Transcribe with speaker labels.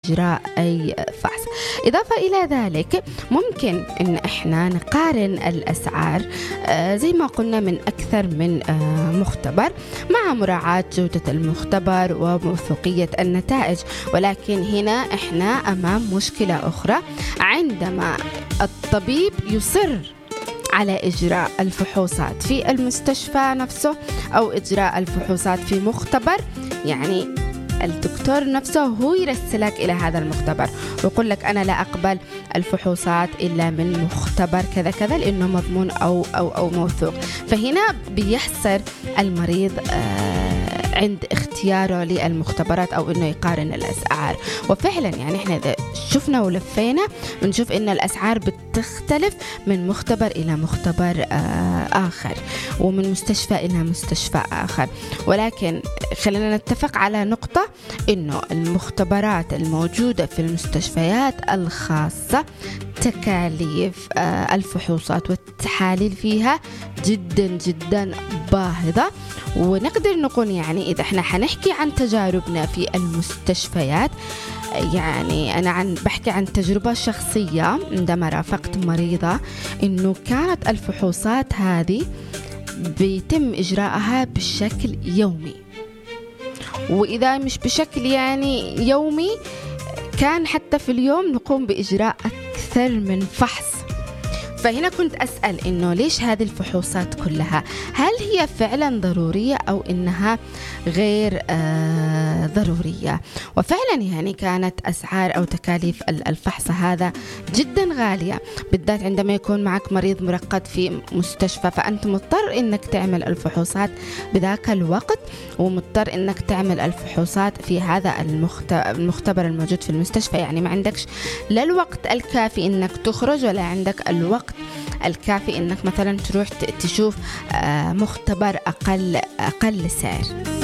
Speaker 1: إجراء أي فحص. إضافة إلى ذلك ممكن إن إحنا نقارن الأسعار زي ما قلنا من أكثر من مختبر مع مراعاة جودة المختبر وموثوقية النتائج. ولكن هنا إحنا أمام مشكلة أخرى، عندما الطبيب يصر على إجراء الفحوصات في المستشفى نفسه أو إجراء الفحوصات في مختبر، يعني الدكتور نفسه هو يرسلك إلى هذا المختبر ويقول لك أنا لا أقبل الفحوصات إلا من مختبر كذا كذا لأنه مضمون أو موثوق. فهنا بيحصر المريض عند اختياره للمختبرات أو إنه يقارن الأسعار. وفعلا يعني إحنا إذا شفنا ولفينا بنشوف إن الأسعار بتختلف من مختبر إلى مختبر آخر ومن مستشفى إلى مستشفى آخر. ولكن خلينا نتفق على نقطة، إنه المختبرات الموجودة في المستشفيات الخاصة تكاليف الفحوصات والتحاليل فيها جدا جدا باهظة. ونقدر نقول يعني إذا احنا حنحكي عن تجاربنا في المستشفيات، يعني أنا بحكي عن تجربة شخصية عندما رافقت مريضة، إنه كانت الفحوصات هذه بيتم إجراءها بشكل يومي، وإذا مش بشكل يعني يومي كان حتى في اليوم نقوم بإجراء أكثر من فحص. فهنا كنت أسأل إنه ليش هذه الفحوصات كلها؟ هل هي فعلا ضرورية أو إنها غير ضرورية؟ وفعلا يعني كانت أسعار أو تكاليف الفحص هذا جدا غالية، بالذات عندما يكون معك مريض مرقد في مستشفى، فأنت مضطر إنك تعمل الفحوصات بذاك الوقت، ومضطر إنك تعمل الفحوصات في هذا المختبر الموجود في المستشفى. يعني ما عندكش لا الوقت الكافي إنك تخرج، ولا عندك الوقت الكافي إنك مثلا تروح تشوف مختبر أقل سعر.